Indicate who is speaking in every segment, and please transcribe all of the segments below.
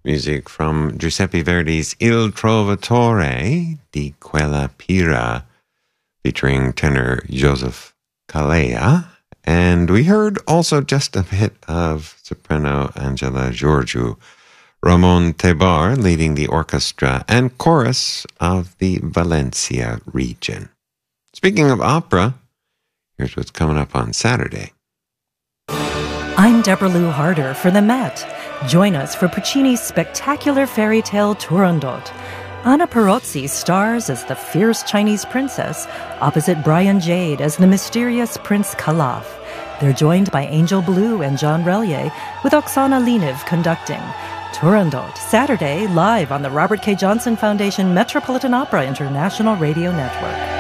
Speaker 1: Music from Giuseppe Verdi's Il Trovatore di quella Pira, featuring tenor Joseph Calleja. And we heard also just a bit of soprano Angela Georgiou, Ramon Tebar leading the orchestra and chorus of the Valencia region. Speaking of opera, here's what's coming up on Saturday.
Speaker 2: I'm Deborah Lou Harder for the Met. Join us for Puccini's spectacular fairy tale Turandot. Anna Perozzi stars as the fierce Chinese princess, opposite Brian Jade as the mysterious Prince Calaf. They're joined by Angel Blue and John Relier, with Oksana Leniv conducting. Turandot, Saturday, live on the Robert K. Johnson Foundation Metropolitan Opera International Radio Network.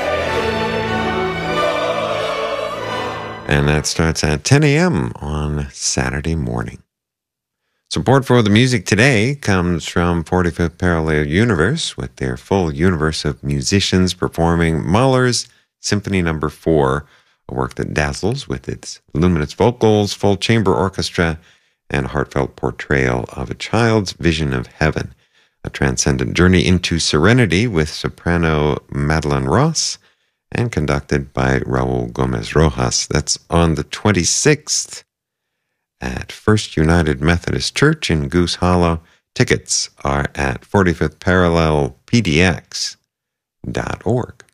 Speaker 1: And that starts at 10 a.m. on Saturday morning. Support for the music today comes from 45th Parallel Universe with their full universe of musicians performing Mahler's Symphony No. 4, a work that dazzles with its luminous vocals, full chamber orchestra, and heartfelt portrayal of a child's vision of heaven. A transcendent journey into serenity with soprano Madeline Ross and conducted by Raul Gomez Rojas. That's on the 26th at First United Methodist Church in Goose Hollow. Tickets are at 45thparallelpdx.org.